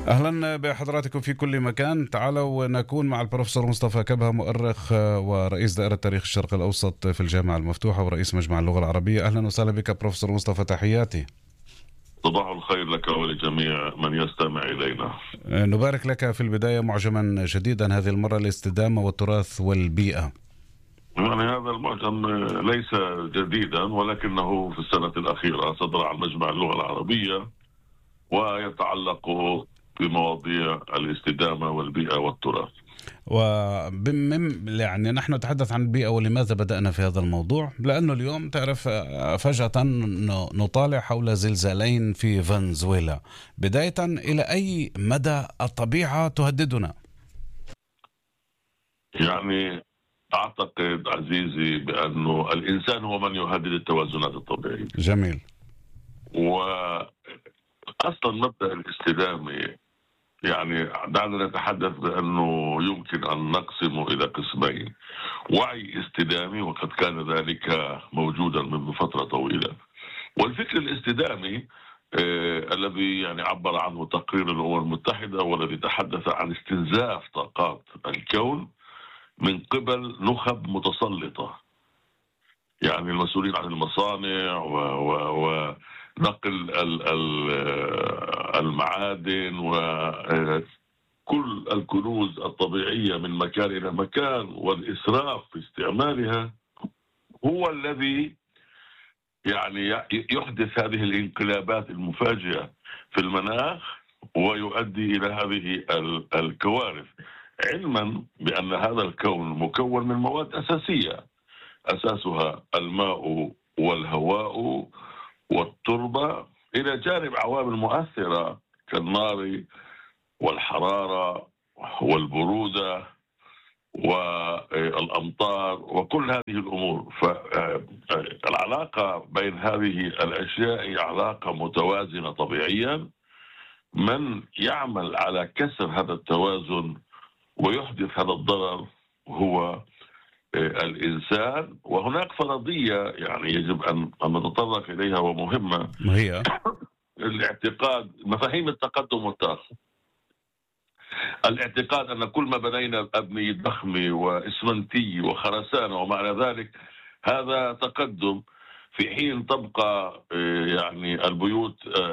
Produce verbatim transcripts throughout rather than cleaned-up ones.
أهلا بحضراتكم في كل مكان. تعالوا نكون مع البروفيسور مصطفى كبهة، مؤرخ ورئيس دائرة تاريخ الشرق الأوسط في الجامعة المفتوحة ورئيس مجمع اللغة العربية. أهلا وسهلا بك بروفيسور مصطفى، تحياتي. صباح الخير لك ولجميع من يستمع إلينا. نبارك لك في البداية معجما جديدا، هذه المرة الاستدامة والتراث والبيئة. يعني هذا المعجم ليس جديدا، ولكنه في السنة الأخيرة صدر عن مجمع اللغة العربية ويتعلق بمواضيع الاستدامة والبيئة والتراث. وبم يعني نحن نتحدث عن البيئة، ولماذا بدأنا في هذا الموضوع؟ لأنه اليوم تعرف فجأة نطالع حول زلزالين في فنزويلا. بداية، إلى أي مدى الطبيعة تهددنا؟ يعني أعتقد عزيزي بأنه الإنسان هو من يهدد التوازنات الطبيعية. جميل. وأصلا مبدأ الاستدامة، يعني دعنا نتحدث بأنه يمكن أن نقسم إلى قسمين: وعي استدامي، وقد كان ذلك موجودا منذ فترة طويلة، والفكر الاستدامي آه الذي يعني عبر عنه تقرير الأمم المتحدة، والذي تحدث عن استنزاف طاقات الكون من قبل نخب متسلطة، يعني المسؤولين عن المصانع ونقل المعادن وكل الكنوز الطبيعية من مكان إلى مكان، والإسراف في استعمالها هو الذي يعني يحدث هذه الانقلابات المفاجئة في المناخ ويؤدي إلى هذه الكوارث، علما بأن هذا الكون مكون من مواد أساسية، أساسها الماء والهواء والتربة، إلى جانب عوامل مؤثرة كالنار والحرارة والبرودة والأمطار وكل هذه الأمور. فالعلاقة بين هذه الأشياء هي علاقة متوازنة طبيعيا. من يعمل على كسر هذا التوازن ويحدث هذا الضرر هو الإنسان. وهناك فرضية يعني يجب أن نتطرق إليها ومهمة، هي الاعتقاد، مفاهيم التقدم والتأخر. الاعتقاد أن كل ما بنينا أبنية ضخمة وإسمنتية وخرسانة وما إلى ذلك هذا تقدم، في حين تبقى يعني البيوت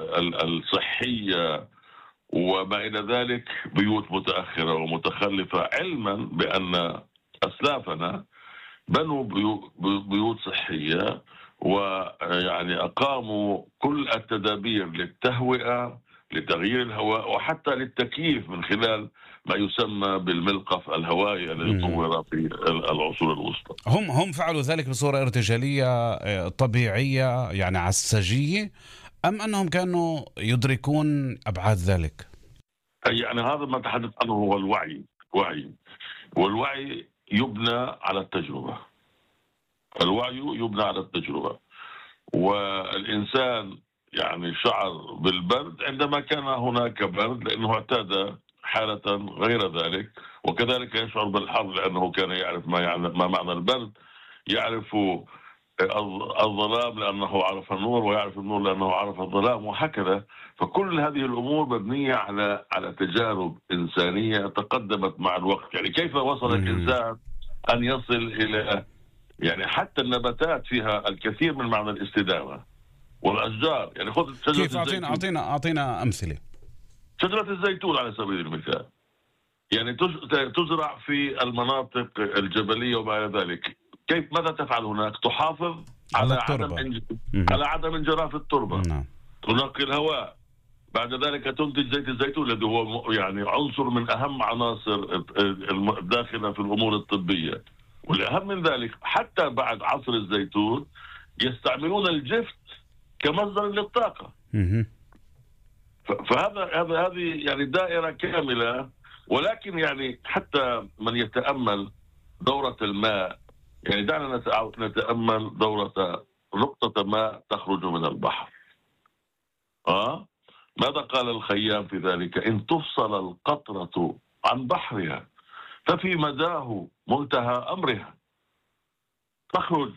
الصحية وما إلى ذلك بيوت متأخرة ومتخلفة، علما بأن أسلافنا بنوا بيوت صحية ويعني أقاموا كل التدابير للتهوئة، لتغيير الهواء، وحتى للتكييف من خلال ما يسمى بالملقف الهوائي الذي طور في العصور الوسطى. هم هم فعلوا ذلك بصورة ارتجالية طبيعية يعني عسجية، أم أنهم كانوا يدركون أبعاد ذلك؟ يعني هذا ما تحدث عنه هو الوعي. وعي والوعي يبنى على التجربة. الوعي يبنى على التجربة. والإنسان يعني شعر بالبرد عندما كان هناك برد لأنه اعتاد حالة غير ذلك، وكذلك يشعر بالحر لأنه كان يعرف ما, يعني ما معنى البرد، يعرف الظلام لأنه عرف النور، ويعرف النور لأنه عرف الظلام، وهكذا. فكل هذه الأمور مبنية على على تجارب إنسانية تقدمت مع الوقت. يعني كيف وصل الإنسان أن يصل إلى، يعني حتى النباتات فيها الكثير من معنى الاستدامة، والأشجار. يعني خذ شجرة كيف؟ أعطينا أعطينا أعطينا أمثلة. شجرة الزيتون على سبيل المثال، يعني تزرع في المناطق الجبلية وما إلى ذلك. كيف ماذا تفعل هناك؟ تحافظ على, على عدم انج... على عدم انجراف التربة. نعم. تنقي الهواء. بعد ذلك تنتج زيت الزيتون الذي هو يعني عنصر من أهم عناصر الداخلة في الأمور الطبية. والأهم من ذلك حتى بعد عصر الزيتون يستعملون الجفت كمصدر للطاقة. فهذا هذا هذه يعني دائرة كاملة. ولكن يعني حتى من يتأمل دورة الماء، يعني دعنا نتأمل دورة نقطة ماء تخرج من البحر. آه ماذا قال الخيام في ذلك؟ إن تفصل القطرة عن بحرها ففي مداه منتهى أمرها. تخرج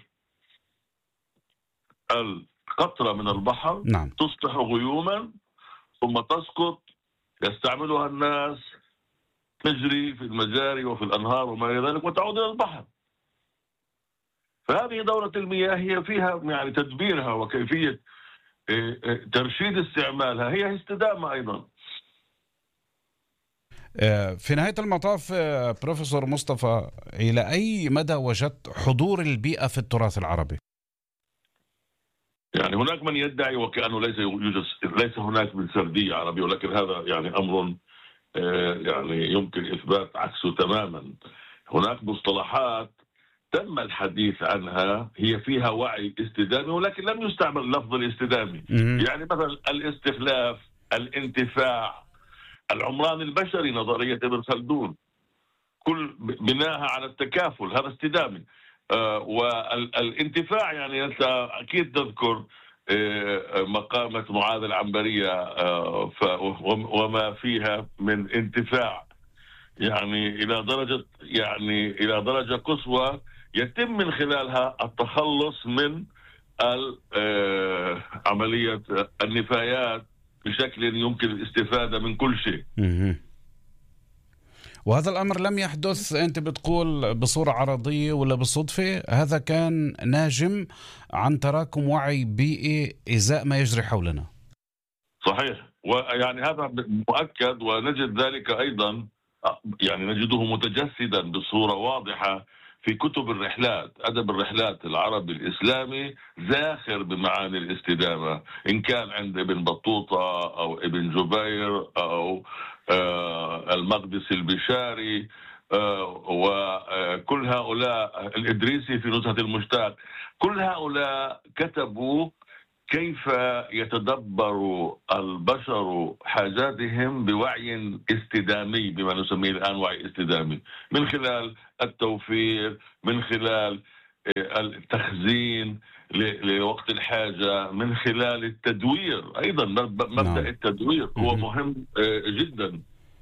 القطرة من البحر، نعم. تصبح غيوما ثم تسقط يستعملها الناس تجري في المجاري وفي الأنهار وما إلى ذلك وتعود إلى البحر. فهذه دورة المياه هي فيها يعني تدبيرها وكيفية ترشيد استعمالها هي استدامة أيضا. في نهاية المطاف بروفيسور مصطفى، إلى أي مدى وجدت حضور البيئة في التراث العربي؟ يعني هناك من يدعي وكأنه ليس يوجد ليس هناك من سردية عربية، ولكن هذا يعني أمر يعني يمكن إثبات عكسه تماما. هناك مصطلحات تم الحديث عنها هي فيها وعي استدامي، ولكن لم يستعمل اللفظ الاستدامي. يعني مثلا الاستخلاف، الانتفاع، العمران البشري، نظرية ابن خلدون، كل بناها على التكافل، هذا استدامي. آه والانتفاع يعني أنت أكيد تذكر آه مقامة معاذ العنبرية آه وما فيها من انتفاع، يعني إلى درجة يعني إلى درجة قصوى يتم من خلالها التخلص من عملية النفايات بشكل يمكن الاستفادة من كل شيء. وهذا الأمر لم يحدث أنت بتقول بصورة عرضية ولا بالصدفة، هذا كان ناجم عن تراكم وعي بيئي إزاء ما يجري حولنا. صحيح، ويعني هذا مؤكد، ونجد ذلك أيضا يعني نجده متجسدا بصورة واضحة في كتب الرحلات. أدب الرحلات العربي الإسلامي زاخر بمعاني الاستدامة، إن كان عند ابن بطوطة أو ابن جبير أو آه المقدسي البشاري آه وكل هؤلاء، الإدريسي في نزهة المشتاق، كل هؤلاء كتبوا كيف يتدبر البشر حاجاتهم بوعي استدامي، بما نسميه الآن وعي استدامي، من خلال التوفير، من خلال التخزين لوقت الحاجة، من خلال التدوير. أيضا مبدأ التدوير هو مهم جدا.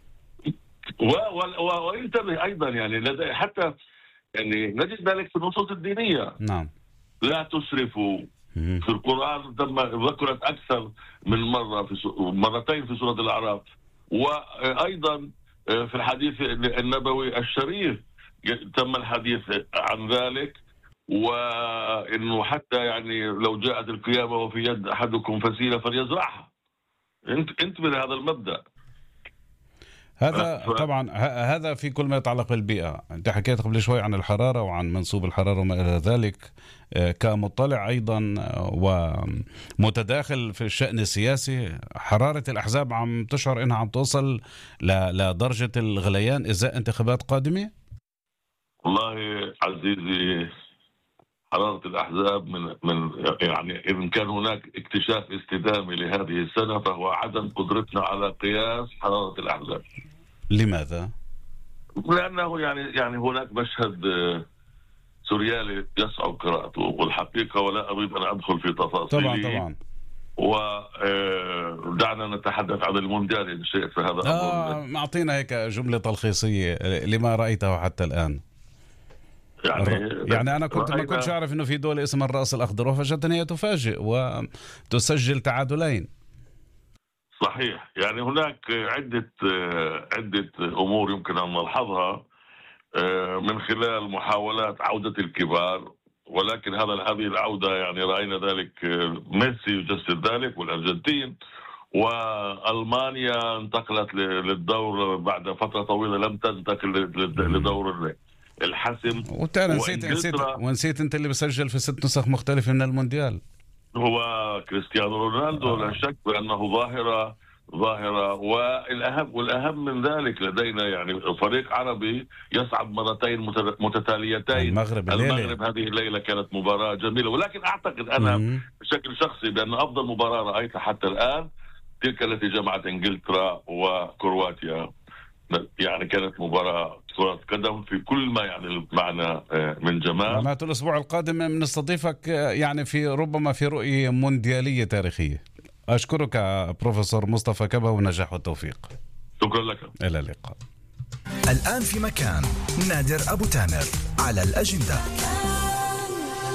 وانتبه أيضا يعني لدي حتى يعني نجد ذلك في النصوص الدينية. نعم. لا تسرفوا. في القرآن تم ذكرت أكثر من مرة، في مرتين في سورة الأعراف، وأيضا في الحديث النبوي الشريف تم الحديث عن ذلك، وإنه حتى يعني لو جاءت القيامة وفي يد أحدكم فسيلة فليزرعها. انت انت من هذا المبدأ. هذا ف... طبعا هذا في كل ما يتعلق بالبيئة. أنت حكيت قبل شوي عن الحرارة وعن منسوب الحرارة وما إلى ذلك، كمطلع أيضا ومتداخل في الشأن السياسي، حرارة الأحزاب عم تشعر إنها عم توصل لدرجة الغليان إزاء انتخابات قادمة؟ والله عزيزي، حرارة الأحزاب من من يعني إن كان هناك اكتشاف استدامي لهذه السنة فهو عدم قدرتنا على قياس حرارة الأحزاب. لماذا؟ لأنه يعني يعني هناك مشهد سوريالي يصعب قراءته والحقيقة، ولا أريد أن أدخل في تفاصيل. طبعا طبعا. ودعنا نتحدث عن المونديال إن شئت، فهذا آه أمر أعطينا هيك جملة تلخيصية لما رأيته حتى الآن. يعني, يعني أنا كنت ما كنتش أعرف إنه في دولة اسمها الرأس الأخضر، وفجأة هي تفاجئ وتسجل تعادلين. صحيح، يعني هناك عدة عدة أمور يمكن أن نلحظها من خلال محاولات عودة الكبار، ولكن هذا هذه العودة يعني رأينا ذلك، ميسي يجسد ذلك والأرجنتين، وألمانيا انتقلت للدور بعد فترة طويلة لم تنتقل لدور الحسم. وتعالى نسيت نسيت ونسيت انت اللي بسجل في ست نسخ مختلفة من المونديال هو كريستيانو رونالدو. آه. لا شك بأنه ظاهرة ظاهرة والأهم والأهم من ذلك لدينا يعني فريق عربي يصعد مرتين متتاليتين. المغرب, المغرب هذه الليلة كانت مباراة جميلة، ولكن أعتقد أنا م- بشكل شخصي بأن أفضل مباراة رأيتها حتى الآن تلك التي جمعت إنجلترا وكرواتيا. يعني كانت مباراة كرة قدم في كل ما يعني المعنى من جمال. معناته الأسبوع القادم بنستضيفك يعني في ربما في رؤية مونديالية تاريخية. أشكرك بروفيسور مصطفى كبا، ونجاح والتوفيق. شكرا لك. إلى اللقاء. الآن في مكان نادر أبو تامر على الأجندة.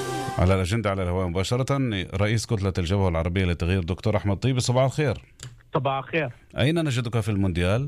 على الأجندة على الهواء مباشرة رئيس كتلة الجبهة العربية للتغيير دكتور أحمد طيب، صباح الخير. صباح الخير. أين نجدك في المونديال؟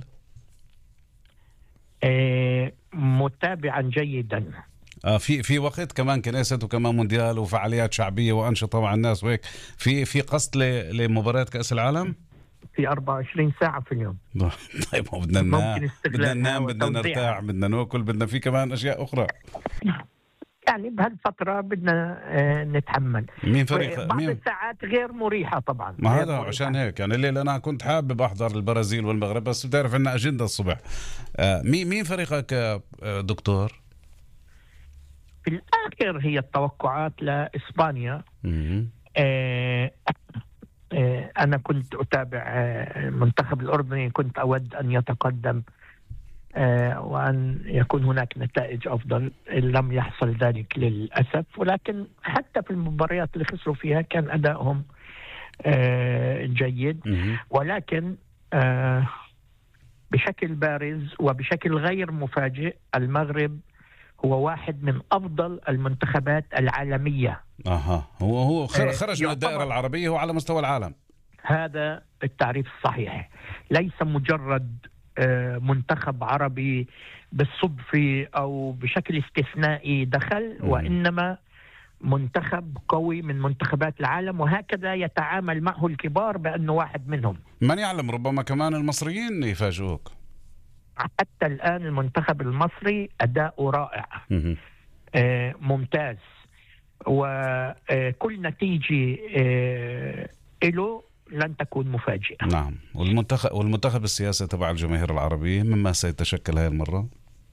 آه متابعا جيدا. آه في في وقت كمان كنيست وكمان مونديال وفعاليات شعبية وأنشطة مع الناس وهيك، في في قصد لمباريات كأس العالم؟ في أربعة وعشرين ساعة في اليوم. طيب بدنا ننام، بدنا ننام، بدنا وتوزيعها. نرتاح، بدنا ناكل، بدنا في كمان أشياء أخرى. يعني بهالفترة بدنا آه نتحمل. مين فريق بعض مين؟ الساعات غير مريحة طبعا. ما غير هذا مريحة. عشان هيك يعني الليل أنا كنت حابب أحضر البرازيل والمغرب، بس بتعرف إن أجندة الصبح. آه مين مين فريقك آه دكتور؟ في الآخر هي التوقعات لإسبانيا. مم. آه آه أنا كنت أتابع آه المنتخب الأردني، كنت أود أن يتقدم آه وأن يكون هناك نتائج أفضل، لم يحصل ذلك للأسف. ولكن حتى في المباريات اللي خسروا فيها كان أدائهم آه جيد. مم. ولكن آه بشكل بارز وبشكل غير مفاجئ المغرب هو واحد من أفضل المنتخبات العالمية. أها هو هو خر- آه، خرج من يعتبر- الدائرة العربية، هو على مستوى العالم. هذا التعريف الصحيح، ليس مجرد آه، منتخب عربي بالصدفة أو بشكل استثنائي دخل، مم. وإنما منتخب قوي من منتخبات العالم، وهكذا يتعامل معه الكبار بأنه واحد منهم. من يعلم ربما كمان المصريين يفاجئوك. حتى الآن المنتخب المصري أداؤه رائع، مم. آه، ممتاز، وكل نتيجة آه، له لن تكون مفاجئة. نعم. والمنتخب والمنتخب السياسي تبع الجماهير العربية مما سيتشكل هذه المرة؟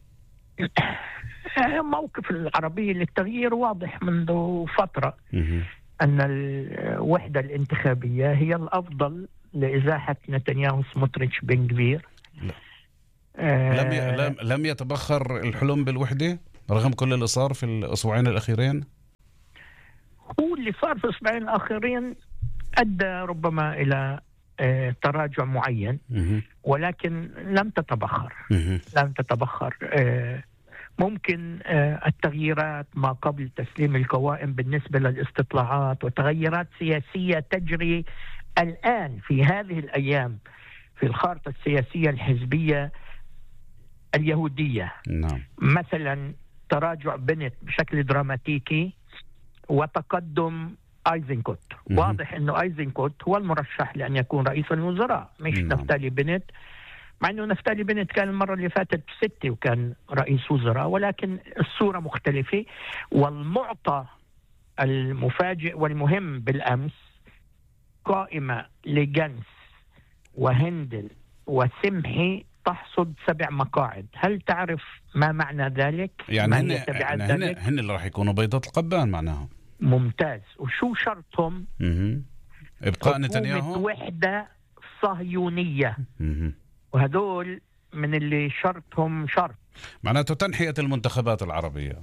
موقف العربية للتغيير واضح منذ فترة، مم. أن الوحدة الانتخابية هي الأفضل لإزاحة نتنياهو سموتريتش بن كفير. لا. آه لم ي... لم لم يتبخر الحلم بالوحدة رغم كل اللي صار في الأسبوعين الأخيرين. هو اللي صار في الأسبوعين الأخيرين أدى ربما إلى آه تراجع معين، مم. ولكن لم تتبخر. مم. لم تتبخر. آه ممكن آه التغييرات ما قبل تسليم القوائم بالنسبة للاستطلاعات وتغيرات سياسية تجري الآن في هذه الأيام في الخارطة السياسية الحزبية اليهودية. نعم. مثلا تراجع بنت بشكل دراماتيكي وتقدم ايزنكوت. مم. واضح انه ايزنكوت هو المرشح لان يكون رئيس الوزراء، مش نعم. نفتالي بنت، مع انه نفتالي بنت كان المرة اللي فاتت بستة وكان رئيس وزراء، ولكن الصورة مختلفة. والمعطى المفاجئ والمهم بالامس قائمة لجنس وهندل وسمحي تحصد سبع مقاعد. هل تعرف ما معنى ذلك؟ يعني ما هن هي تبعات هن ذلك؟ هن اللي راح يكونوا بيضة القبان معناها. ممتاز. وشو شرطهم؟ مم. إبقاء حكومة نتنياهو. وحدة صهيونية، مم. وهدول من اللي شرطهم شرط معناته تنحية المنتخبات العربية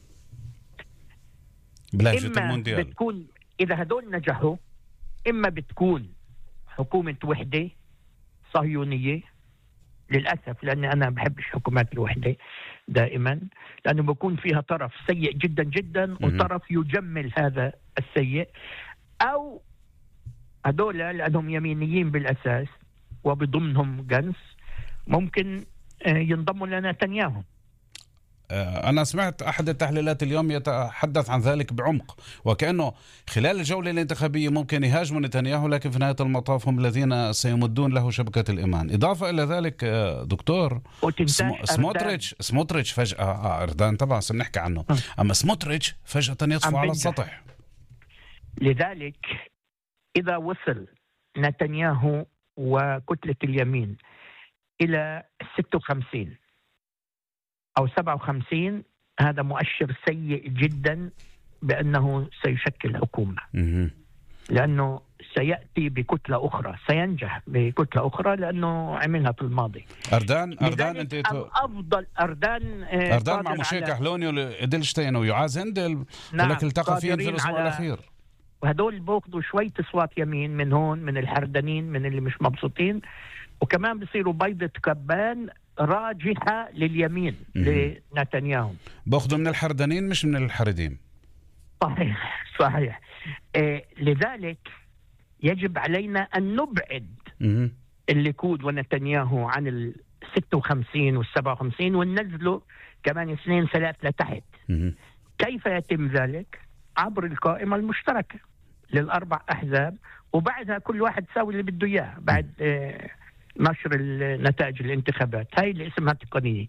بلهجة إما المونديال. بتكون إذا هدول نجحوا، إما بتكون حكومة وحدة صهيونية للأسف، لأن أنا بحبش حكومات الوحدة دائما، لأنه بيكون فيها طرف سيء جدا جدا وطرف يجمل هذا السيء، أو هدول لأنهم يمينيين بالأساس وبضمنهم جنس ممكن ينضموا لنتنياهو. أنا سمعت أحد التحليلات اليوم يتحدث عن ذلك بعمق، وكأنه خلال الجولة الانتخابية ممكن يهاجموا نتنياهو، لكن في نهاية المطاف هم الذين سيمدون له شبكة الإيمان. إضافة إلى ذلك دكتور سموتريتش سموتريتش فجأة آه أردان طبعا سنحكي عنه، أما سموتريتش فجأة يطفو على السطح. لذلك إذا وصل نتنياهو وكتلة اليمين إلى ستة وخمسين أو سبعة وخمسين، هذا مؤشر سيء جدا بأنه سيشكل حكومة، لأنه سيأتي بكتلة أخرى، سينجح بكتلة أخرى لأنه عملها في الماضي. أردان أردان أنت الأفضل أردان أردان مع مشي كحلوني وإدلشتين ويعاز هندل، نعم لك التقى فيهم في الأسبوع الأخير، وهدول بياخذوا شوية أصوات يمين من هون، من الحردانين، من اللي مش مبسوطين، وكمان بيصيروا بيضة كبان راجحة لليمين لنتنياهو. باخذوا من الحردانين مش من الحردين. صحيح صحيح. آه لذلك يجب علينا أن نبعد مم. الليكود ونتنياهو عن ال ستة وخمسين وال سبعة وخمسين وننزله كمان اثنين ثلاث لتحت. كيف يتم ذلك؟ عبر القائمة المشتركة للأربع أحزاب، وبعدها كل واحد يساوي اللي بده إياه بعد آه نشر نتائج الانتخابات. هاي اللي اسمها تقنية.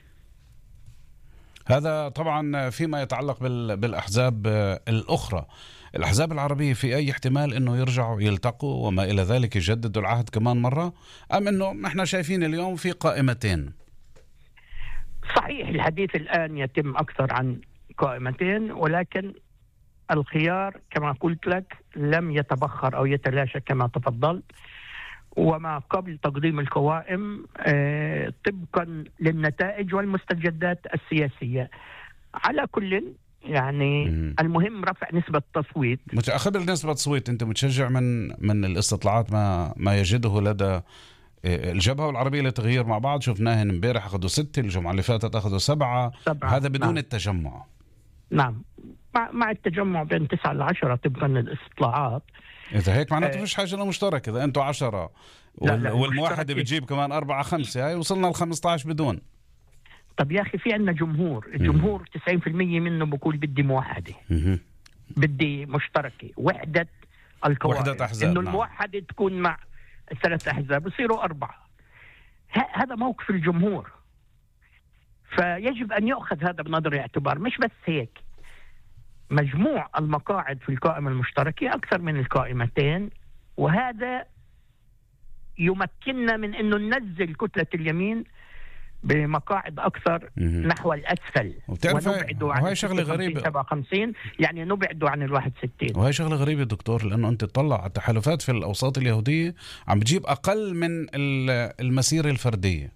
هذا طبعا فيما يتعلق بالأحزاب الأخرى. الأحزاب العربية في أي احتمال أنه يرجعوا يلتقوا وما إلى ذلك يجددوا العهد كمان مرة، أم أنه احنا شايفين اليوم في قائمتين؟ صحيح الحديث الآن يتم أكثر عن قائمتين، ولكن الخيار كما قلت لك لم يتبخر أو يتلاشى كما تفضلت، وما قبل تقديم القوائم طبقا للنتائج والمستجدات السياسية. على كل يعني مم. المهم رفع نسبة التصويت. خبر نسبة التصويت، أنت متشجع من من الاستطلاعات ما ما يجده لدى الجبهة العربية للتغيير مع بعض؟ شفناهن امبارح أخذوا ستة، الجمعة اللي فاتت أخذوا سبعة, سبعة. هذا بدون نعم. التجمع. نعم مع, مع التجمع بين تسعة لعشرة طبقا للاستطلاعات. إذا هيك معناته فيش حاجة لمشترك. إذا أنتوا عشرة وال... والموحدة بتجيب كمان أربعة خمسة، هاي وصلنا لخمسة عشر بدون. طب يا أخي في عندنا جمهور، الجمهور تسعين بالمية منه بقول بدي موحدة، بدي مشتركة، وحدة القوائم، وحدة أحزاب. إنه الموحدة تكون مع الثلاث أحزاب يصيروا أربعة. هذا موقف الجمهور، فيجب أن يؤخذ هذا بنظر الاعتبار. مش بس هيك، مجموع المقاعد في القائمة المشتركة أكثر من القائمتين، وهذا يمكننا من أنه ننزل كتلة اليمين بمقاعد أكثر نحو الأسفل، ونبعده عن شغلة غريبة سبعة وخمسين، يعني نبعده عن الواحد ستين. وهي شغلة غريبة دكتور، لأنه أنت تطلع على التحالفات في الأوساط اليهودية عم بتجيب أقل من المسيرة الفردية.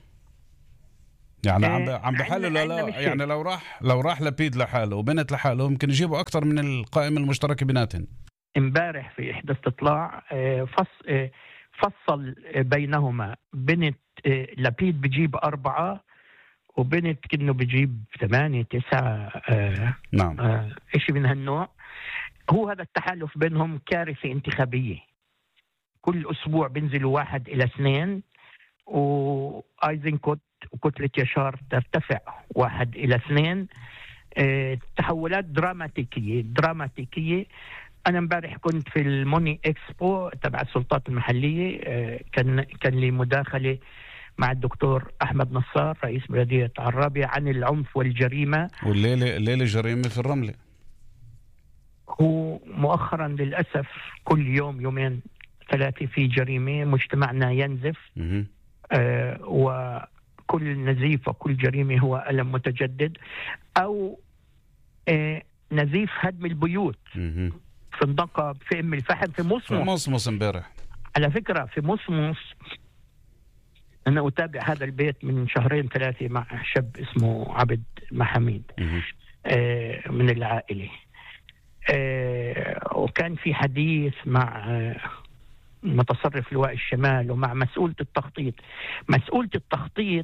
يعني عم عم بحلوا لا يعني لو راح لو راح لبيد لحاله وبنت لحاله ممكن يجيبوا أكثر من القائمة المشتركة بيناتهم. امبارح في إحدى استطلاع فصل بينهما، بنت لبيد بجيب أربعة وبنت كأنه بجيب ثمانية تسعة نعم آه إشي من هالنوع. هو هذا التحالف بينهم كارثة انتخابية. كل أسبوع بينزلوا واحد إلى اثنين، وآيزنكوت وكتلة يشار ترتفع واحد إلى اثنين. آه تحولات دراماتيكية دراماتيكية. أنا امبارح كنت في الموني إكسبو تبع السلطات المحلية، آه كان كان لي مداخلة مع الدكتور أحمد نصار رئيس بلدية عرابية عن العنف والجريمة. والليلة الليلة جريمة في الرملة. هو مؤخرا للأسف كل يوم يومين ثلاثة في جريمة، مجتمعنا ينزف. آه وكل نزيف وكل جريمة هو ألم متجدد، أو آه نزيف هدم البيوت مه. في النقب، في أم الفحم، في مصمص. في مصمص امبارح على فكرة في مصمص أنا أتابع هذا البيت من شهرين ثلاثة مع شاب اسمه عبد محميد آه من العائلة. آه وكان في حديث مع آه متصرف لواء الشمال ومع مسؤولة التخطيط. مسؤولة التخطيط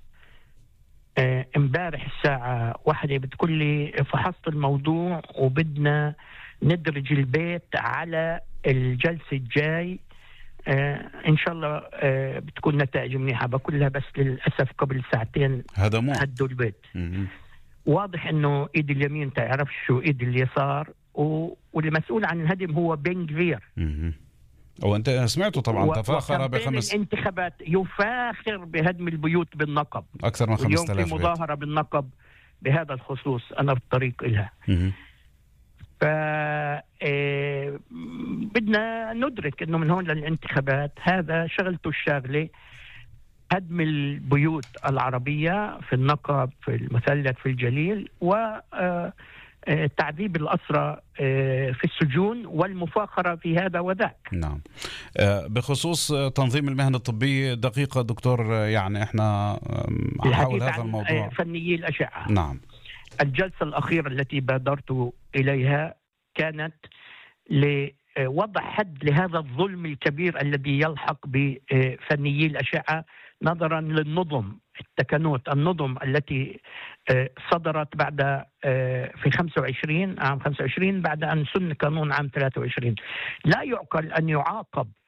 امبارح آه الساعة واحدة بتقول لي فحصت الموضوع وبدنا ندرج البيت على الجلسة الجاي. آه إن شاء الله آه بتكون نتائج منيحة. بقولها بس للأسف قبل ساعتين هدوا البيت. م-م. واضح إنه إيد اليمين تعرف شو إيد اليسار، و... واللي مسؤول عن الهدم هو بن غفير. وأنت سمعته طبعا و... تفاخر بخمس الانتخابات يفاخر بهدم البيوت بالنقب أكثر من خمسة آلاف. اليوم في مظاهرة بالنقب بهذا الخصوص، أنا في الطريق إلها. ف إيه... بدنا ندرك انه من هون للانتخابات هذا شغلته الشاغله هدم البيوت العربيه في النقب، في المثلث، في الجليل، وتعذيب الاسرى في السجون والمفاخره في هذا وذاك. نعم. بخصوص تنظيم المهنه الطبيه دقيقه دكتور، يعني احنا حول هذا الموضوع فنيي الاشعه. نعم. الجلسة الأخيرة التي بادرت إليها كانت لوضع حد لهذا الظلم الكبير الذي يلحق بفنيي الأشعة، نظرا للنظم التكنوت النظم التي صدرت بعد في خمسة وعشرين عام خمسة وعشرين بعد أن سن قانون عام ثلاثة وعشرين. لا يعقل أن يعاقب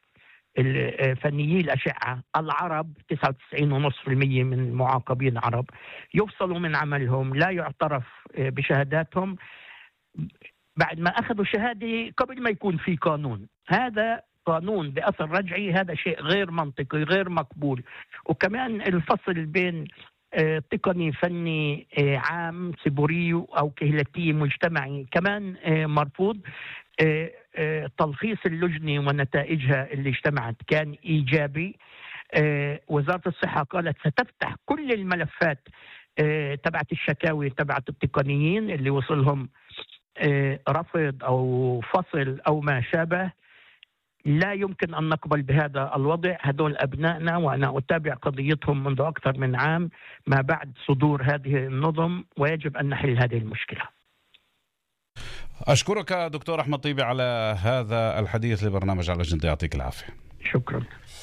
فنيي الأشعة العرب تسعة وتسعين فاصلة خمسة بالمئة من المعاقبين عرب يفصلوا من عملهم، لا يعترف بشهاداتهم بعد ما أخذوا شهادة قبل ما يكون في قانون. هذا قانون بأثر رجعي، هذا شيء غير منطقي غير مقبول. وكمان الفصل بين تقني فني عام سيبوري أو كهلتي مجتمعي كمان مرفوض. تلخيص اللجنة ونتائجها اللي اجتمعت كان إيجابي. وزارة الصحة قالت ستفتح كل الملفات تبعت الشكاوي تبعت التقنيين اللي وصلهم رفض أو فصل أو ما شابه. لا يمكن أن نقبل بهذا الوضع. هدول أبنائنا وأنا أتابع قضيتهم منذ أكثر من عام ما بعد صدور هذه النظم، ويجب أن نحل هذه المشكلة. أشكرك دكتور أحمد طيبي على هذا الحديث لبرنامج على الأجندة. يعطيك العافية. شكرا.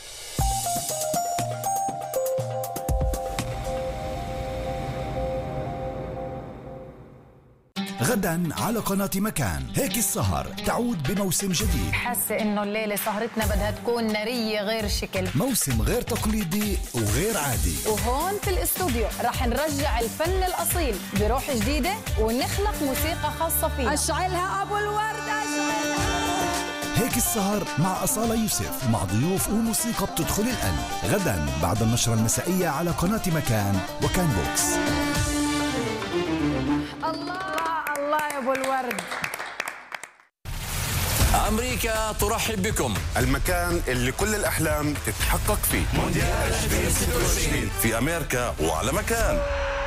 غدا على قناة مكان هيك السهر تعود بموسم جديد. حاسة إنه الليلة سهرتنا بدها تكون نارية غير شكل، موسم غير تقليدي وغير عادي. وهون في الاستوديو رح نرجع الفن الأصيل بروح جديدة ونخلق موسيقى خاصة فينا. أشعلها أبو الورد أشعلها. هيك السهر مع أصالة يوسف مع ضيوف وموسيقى بتدخل القلب، غدا بعد النشرة المسائية على قناة مكان وكان بوكس. الله الله يا ابو الورد. أمريكا ترحب بكم، المكان اللي كل الأحلام تتحقق فيه. مونديال ألفين وستة وعشرين في أمريكا وعلى مكان،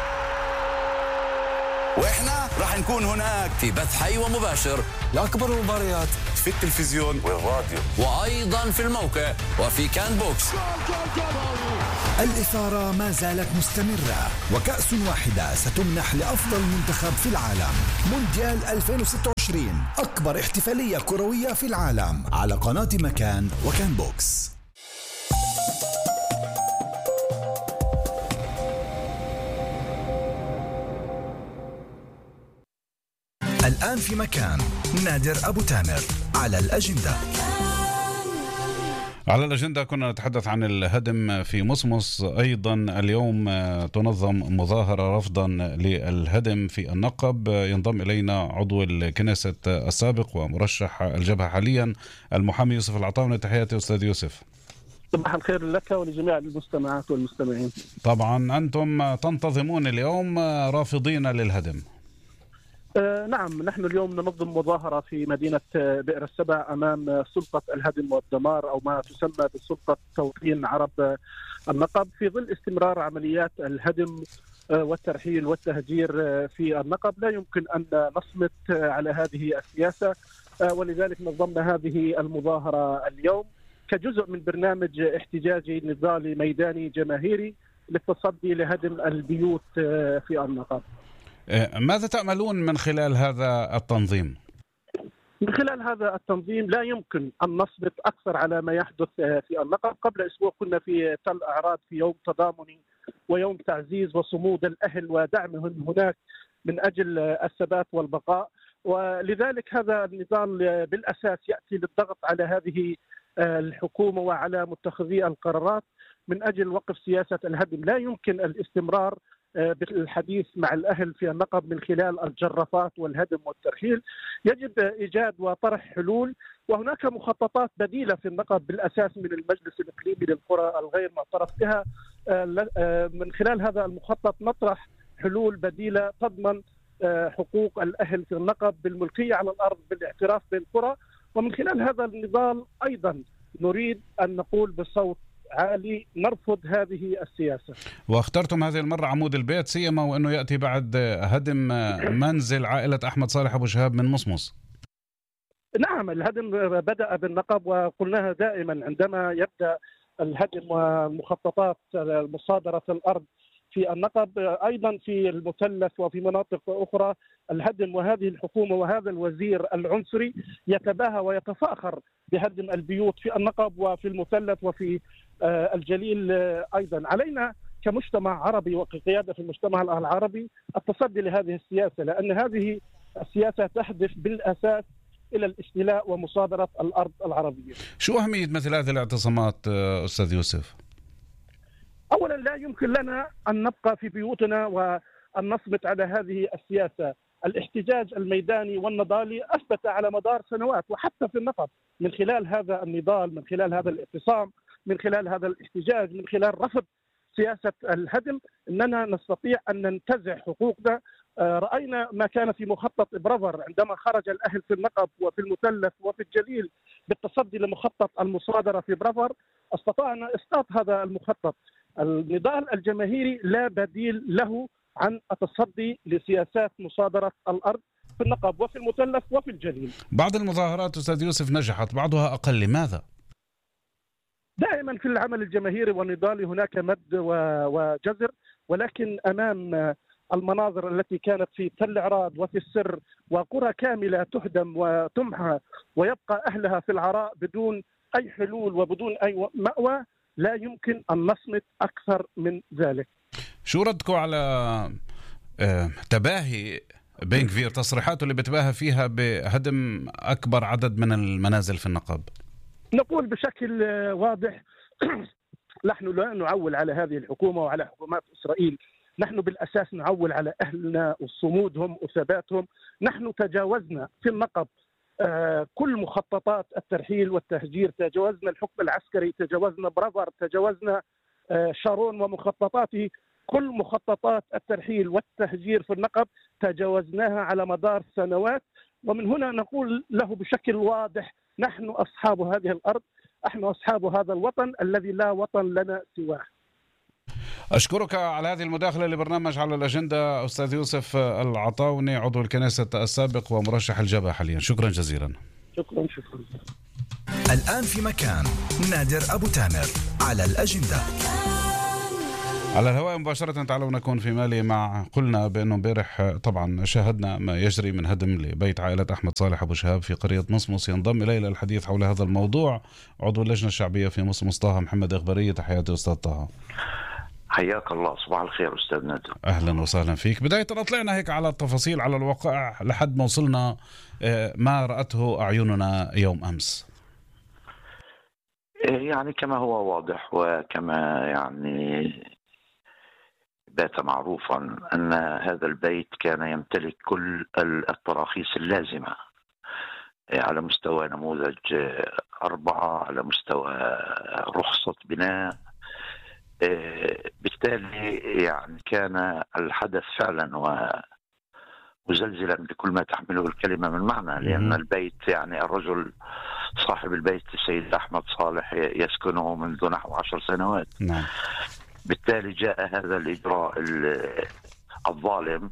وإحنا راح نكون هناك في بث حي ومباشر لأكبر المباريات في التلفزيون والراديو، وأيضا في الموقع وفي كان بوكس. الإثارة ما زالت مستمرة، وكأس واحدة ستمنح لأفضل منتخب في العالم. مونديال ألفين وستة وعشرين أكبر احتفالية كروية في العالم على قناة مكان وكان بوكس. الآن في مكان نادر أبو تامر على الأجندة. على الأجندة كنا نتحدث عن الهدم في مصمص. أيضا اليوم تنظم مظاهرة رفضا للهدم في النقب. ينضم إلينا عضو الكنيسة السابق ومرشح الجبهة حاليا المحامي يوسف العطاوني. تحياتي أستاذ يوسف. صباح الخير لك ولجميع المستمعات والمستمعين. طبعا أنتم تنتظمون اليوم رافضين للهدم. آه نعم، نحن اليوم ننظم مظاهرة في مدينة بئر السبع أمام سلطة الهدم والدمار أو ما تسمى بسلطة توطين عرب النقب، في ظل استمرار عمليات الهدم والترحيل والتهجير في النقب. لا يمكن أن نصمت على هذه السياسة، ولذلك نظمنا هذه المظاهرة اليوم كجزء من برنامج احتجاجي نضالي ميداني جماهيري للتصدي لهدم البيوت في النقب. ماذا تأملون من خلال هذا التنظيم؟ من خلال هذا التنظيم لا يمكن أن نصبت أكثر على ما يحدث في النقب. قبل أسبوع كنا في تل أعراد في يوم تضامني ويوم تعزيز وصمود الأهل ودعمهم هناك من أجل الثبات والبقاء، ولذلك هذا النضال بالأساس يأتي للضغط على هذه الحكومة وعلى متخذي القرارات من أجل وقف سياسة الهدم. لا يمكن الاستمرار بالحديث مع الأهل في النقب من خلال الجرافات والهدم والترحيل. يجب إيجاد وطرح حلول، وهناك مخططات بديلة في النقب بالأساس من المجلس الإقليمي للقرى الغير معترف بها. من خلال هذا المخطط نطرح حلول بديلة تضمن حقوق الأهل في النقب بالملكية على الأرض بالاعتراف بالقرى. ومن خلال هذا النضال أيضا نريد أن نقول بصوت عالي نرفض هذه السياسة. واخترتم هذه المرة عمود البيت سيما وأنه يأتي بعد هدم منزل عائلة أحمد صالح أبو شهاب من مصمص. نعم، الهدم بدأ بالنقب، وقلناها دائما عندما يبدأ الهدم ومخططات مصادرة الأرض في النقب أيضا في المثلث وفي مناطق أخرى الهدم، وهذه الحكومة وهذا الوزير العنصري يتباهى ويتفاخر بهدم البيوت في النقب وفي المثلث وفي الجليل أيضا. علينا كمجتمع عربي وكقيادة في المجتمع العربي التصدي لهذه السياسة، لأن هذه السياسة تهدف بالأساس إلى الاستيلاء ومصادرة الأرض العربية. شو أهمية مثل هذه الاعتصامات أستاذ يوسف؟ أولا لا يمكن لنا أن نبقى في بيوتنا وأن نصمت على هذه السياسة. الاحتجاج الميداني والنضالي أثبت على مدار سنوات وحتى في النقب من خلال هذا النضال، من خلال هذا الاعتصام، من خلال هذا الاحتجاج، من خلال رفض سياسة الهدم، أننا نستطيع أن ننتزع حقوقنا. رأينا ما كان في مخطط برافر عندما خرج الأهل في النقب وفي المثلث وفي الجليل بالتصدي لمخطط المصادرة في برافر، استطعنا إسقاط هذا المخطط. النضال الجماهيري لا بديل له عن التصدي لسياسات مصادرة الأرض في النقب وفي المثلث وفي الجليل. بعض المظاهرات أستاذ يوسف نجحت، بعضها أقل، لماذا؟ دائما في العمل الجماهيري والنضالي هناك مد وجزر، ولكن أمام المناظر التي كانت في تل عراد وفي السر وقرى كاملة تهدم وتمحى ويبقى أهلها في العراء بدون أي حلول وبدون أي مأوى، لا يمكن أن نصمت أكثر من ذلك. شو ردكم على تباهي بن غفير، تصريحاته اللي بتباهى فيها بهدم أكبر عدد من المنازل في النقب؟ نقول بشكل واضح نحن لا نعول على هذه الحكومة وعلى حكومات إسرائيل، نحن بالأساس نعول على أهلنا وصمودهم وثباتهم. نحن تجاوزنا في النقب كل مخططات الترحيل والتهجير، تجاوزنا الحكم العسكري، تجاوزنا برافر، تجاوزنا شارون ومخططاته. كل مخططات الترحيل والتهجير في النقب تجاوزناها على مدار سنوات، ومن هنا نقول له بشكل واضح نحن أصحاب هذه الأرض، نحن أصحاب هذا الوطن الذي لا وطن لنا سواه. أشكرك على هذه المداخلة لبرنامج على الأجندة أستاذ يوسف العطاوني، عضو الكنيسة السابق ومرشح الجبهة حاليا. شكرا جزيلا. شكرا شكرا. الآن في مكان نادر أبو تامر على الأجندة. على الهواء مباشرة. تعالوا نكون في مالي مع قلنا بأنه امبارح طبعا شاهدنا ما يجري من هدم لبيت عائلة أحمد صالح أبو شهاب في قرية مصمص. ينضم إلي للحديث حول هذا الموضوع عضو اللجنة الشعبية في مصمص طه محمد إخبارية. تحياتي أستاذ طه. حياك الله، صباح الخير أستاذ نادر. أهلا وسهلا فيك. بداية طلعنا هيك على التفاصيل على الواقع لحد ما وصلنا ما رأته أعيننا يوم أمس. يعني كما هو واضح وكما يعني بات معروفا أن هذا البيت كان يمتلك كل التراخيص اللازمة على مستوى نموذج أربعة، على مستوى رخصة بناء. بالتالي يعني كان الحدث فعلا ومزلزلا بكل ما تحمله الكلمة من معنى، لأن البيت يعني الرجل صاحب البيت السيد أحمد صالح يسكنه منذ نحو عشر سنوات. نعم. بالتالي جاء هذا الإجراء الظالم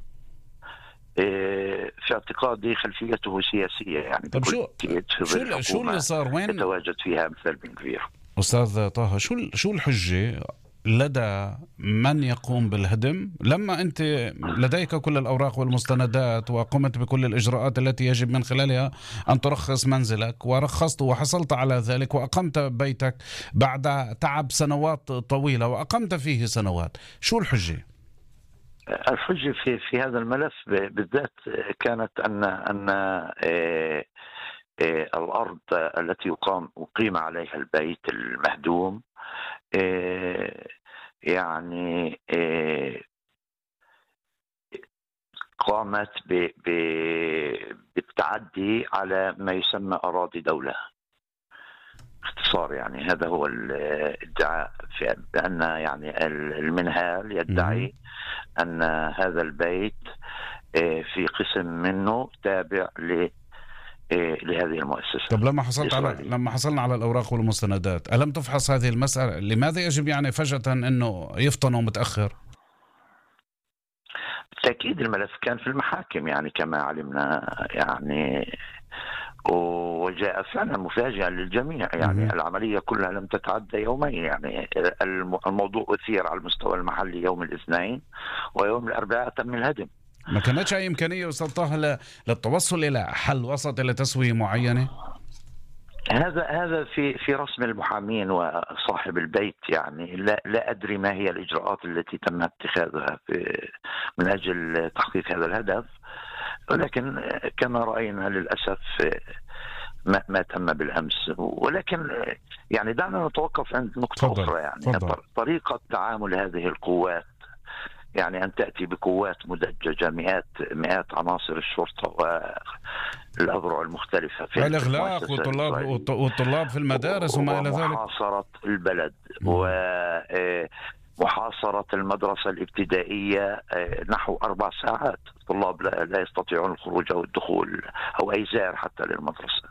في اعتقادي خلفيته سياسية. يعني طب شو شو, شو اللي صار؟ وين يتواجد فيها مثل بن غفير؟ أستاذ طه، شو شو الحجة لدى من يقوم بالهدم لما أنت لديك كل الأوراق والمستندات وقمت بكل الإجراءات التي يجب من خلالها أن ترخص منزلك ورخصت وحصلت على ذلك وأقمت بيتك بعد تعب سنوات طويلة وأقمت فيه سنوات؟ شو الحجة؟ الحجة في في هذا الملف بالذات كانت أن أن إيه إيه الأرض التي يقام أقيم عليها البيت المهدوم إيه يعني إيه قامت بالتعدي على ما يسمى أراضي دولة. باختصار يعني هذا هو الادعاء، في بأن يعني المنهال يدعي أن هذا البيت في قسم منه تابع ل لهذه المؤسسة. طب لما حصلت على لما حصلنا على الأوراق والمستندات ألم تفحص هذه المسألة؟ لماذا يجب يعني فجأة أنه يفطنوا متأخر؟ بالتأكيد الملف كان في المحاكم يعني كما علمنا يعني، وجاء فعلا مفاجئا للجميع يعني. م- العملية كلها لم تتعدى يومين يعني. الموضوع أثير على المستوى المحلي يوم الاثنين، ويوم الأربعاء تم الهدم. ما كانتش أي إمكانية أستاذ طه للتوصل إلى حل وسط، إلى تسوية معينة؟ هذا هذا في في رسم المحامين وصاحب البيت يعني. لا لا أدري ما هي الإجراءات التي تم اتخاذها في من أجل تحقيق هذا الهدف، ولكن كما رأينا للأسف ما, ما تم بالأمس. ولكن يعني دعنا نتوقف عند نقطة فضل. أخرى يعني فضل. طريقة تعامل هذه القوات، يعني أن تأتي بقوات مدججة مئات مئات عناصر الشرطة والأذرع المختلفة في الإغلاق والطلاب والطلاب في المدارس وما إلى ذلك، ومحاصرة البلد ومحاصرة المدرسة الابتدائية نحو أربع ساعات. الطلاب لا يستطيعون الخروج أو الدخول أو أي زائر حتى للمدرسة.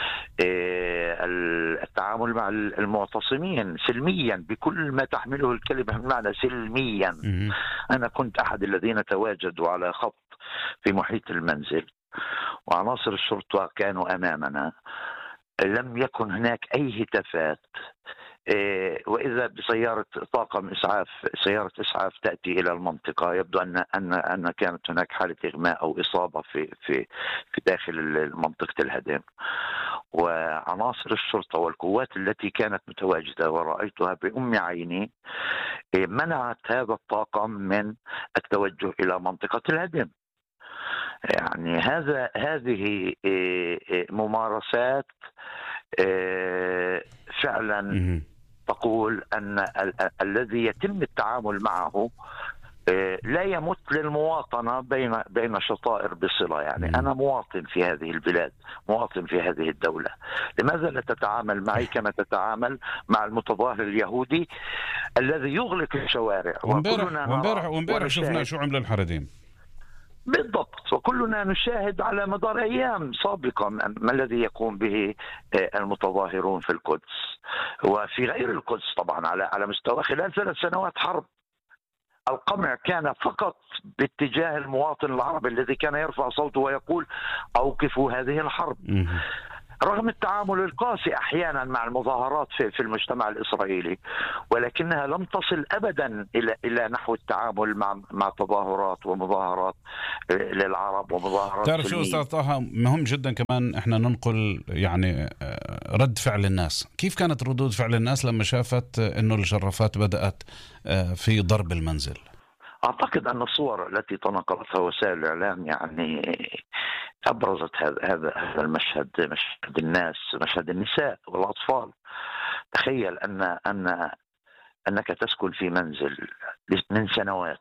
التعامل مع المعتصمين سلميا بكل ما تحمله الكلمة من معنى سلميا. أنا كنت أحد الذين تواجدوا على خط في محيط المنزل، وعناصر الشرطة كانوا أمامنا، لم يكن هناك أي هتافات، وإذا بسيارة طاقم إسعاف سيارة إسعاف تأتي إلى المنطقة. يبدو أن أن أن كانت هناك حالة إغماء أو إصابة في في في داخل منطقة الهدم، وعناصر الشرطة والقوات التي كانت متواجدة ورأيتها بأم عيني منعت هذا الطاقم من التوجه إلى منطقة الهدم. يعني هذا هذه ممارسات فعلا تقول أن ال- الذي يتم التعامل معه لا يمت للمواطنة بين بين شطائر بصلة. يعني أنا مواطن في هذه البلاد، مواطن في هذه الدولة، لماذا لا تتعامل معي كما تتعامل مع المتظاهر اليهودي الذي يغلق الشوارع؟ وامبارح وامبارح وامبارح شفنا شو عمل الحردين بالضبط، وكلنا نشاهد على مدار أيام سابقة ما الذي يقوم به المتظاهرون في القدس وفي غير القدس طبعا على على مستوى خلال ثلاث سنوات حرب. القمع كان فقط باتجاه المواطن العربي الذي كان يرفع صوته ويقول أوقفوا هذه الحرب، رغم التعامل القاسي أحيانا مع المظاهرات في, في المجتمع الإسرائيلي، ولكنها لم تصل أبدا إلى إلى نحو التعامل مع مع تظاهرات ومظاهرات للعرب ومظاهرات. تعرف شو أستاذ طه، مهم جدا كمان إحنا ننقل يعني رد فعل الناس. كيف كانت ردود فعل الناس لما شافت إنه الجرافات بدأت في ضرب المنزل؟ أعتقد أن الصور التي تناقلتها وسائل الإعلام يعني أبرزت هذا هذا هذا المشهد، مشهد الناس، مشهد النساء والأطفال. تخيل أن أن أنك تسكن في منزل من سنوات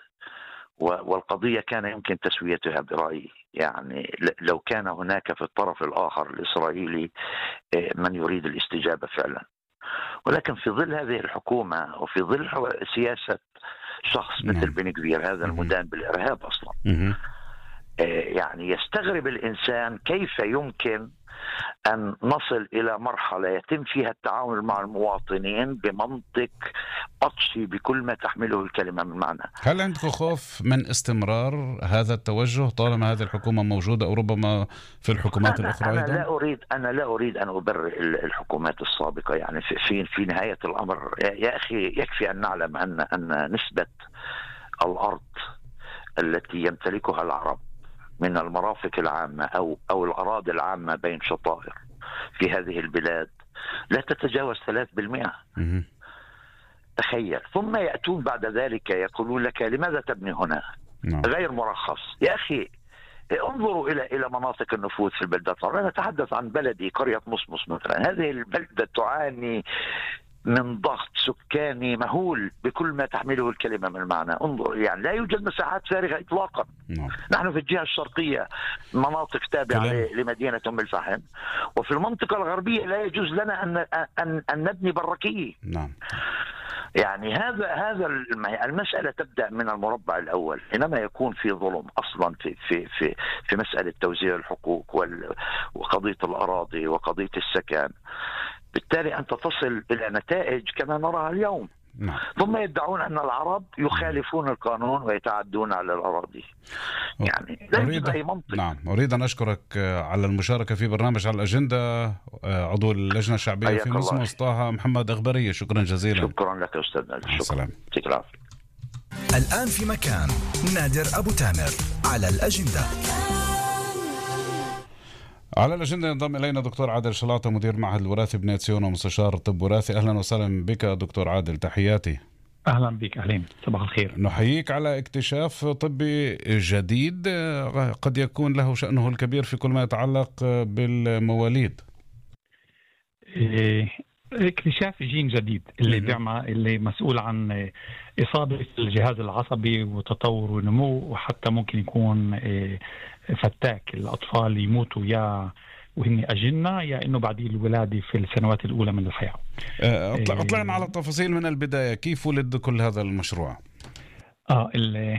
والقضية كان يمكن تسويتها برأيي. يعني لو كان هناك في الطرف الآخر الإسرائيلي من يريد الاستجابة فعلا، ولكن في ظل هذه الحكومة وفي ظل سياسة شخص مثل بن غفير هذا المدان بالإرهاب أصلا، يعني يستغرب الإنسان كيف يمكن أن نصل إلى مرحلة يتم فيها التعامل مع المواطنين بمنطق قطشي بكل ما تحمله الكلمة من معنى. هل عندك خوف من استمرار هذا التوجه طالما هذه الحكومة موجودة، أو ربما في الحكومات أنا الأخرى أنا أيضا؟ لا أريد أنا لا أريد أن أبرر الحكومات السابقة. يعني في في نهاية الأمر يا أخي يكفي أن نعلم أن أن نسبة الأرض التي يمتلكها العرب من المرافق العامة أو أو الأراضي العامة بين شطائر في هذه البلاد لا تتجاوز ثلاث بالمئة. تخيل. ثم يأتون بعد ذلك يقولون لك لماذا تبني هنا؟ غير مرخص. يا أخي انظروا إلى إلى مناطق النفوذ في البلدات. أنا أتحدث عن بلدي قرية مصمص مثلا. هذه البلدة تعاني من ضغط سكاني مهول بكل ما تحمله الكلمة من معنى. انظر، يعني لا يوجد مساحات فارغة إطلاقا. نعم. نحن في الجهة الشرقية مناطق تابعة لمدينة أم الفحم، وفي المنطقة الغربية لا يجوز لنا أن أن, أن نبني بركية. نعم. يعني هذا هذا المسألة تبدأ من المربع الأول، حينما يكون في ظلم أصلا في في في في مسألة توزيع الحقوق وقضية الأراضي وقضية السكن، بالتالي أنت تصل إلى نتائج كما نراها اليوم. نعم. ثم يدعون أن العرب يخالفون القانون ويتعدون على الأراضي. يعني لا يوجد أي منطق. نعم. أريد أن أشكرك على المشاركة في برنامج على الأجندة، عضو اللجنة الشعبية في مصمص طه محمد أغبرية. شكرا جزيلا. شكرا لك أستاذنا. شكرا. شكرا. الآن في مكان نادر أبو تامر على الأجندة. على الأجندة ينضم إلينا دكتور عادل شلاطة، مدير معهد الوراثي بنية سيون ومستشار طب وراثي. أهلا وسهلا بك دكتور عادل، تحياتي. أهلا بك. أهلين، صباح الخير. نحييك على اكتشاف طبي جديد قد يكون له شأنه الكبير في كل ما يتعلق بالمواليد. اكتشاف جين جديد اللي بيعمل اللي مسؤول عن إصابة الجهاز العصبي وتطور ونمو، وحتى ممكن يكون فتاك الأطفال يموتوا يا وهن أجنة يا إنه بعد الولادة في السنوات الأولى من الحياة. أطلع أطلعنا على التفاصيل من البداية، كيف ولد كل هذا المشروع؟ آه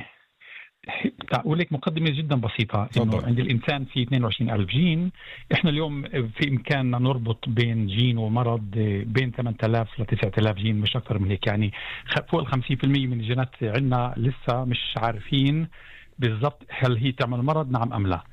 أقول لك مقدمة جدا بسيطة، إنه عند الإنسان في اثنين وعشرين ألف جين. إحنا اليوم في إمكاننا نربط بين جين ومرض بين ثمانية آلاف ل تسعة آلاف جين، مش أكثر من هيك. يعني فوق ال خمسين بالمئة من الجينات عندنا لسه مش عارفين بالضبط هل هي تعمل مرض نعم أم لا.